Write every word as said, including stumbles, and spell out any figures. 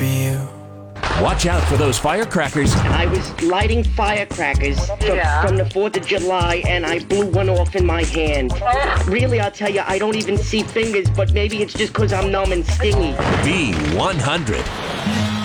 for you. Watch out for those firecrackers. I was lighting firecrackers from, Yeah. from the fourth of July, and I blew one off in my hand. Really, I'll tell you, I don't even see fingers, but maybe it's just because I'm numb and stingy. B one hundred.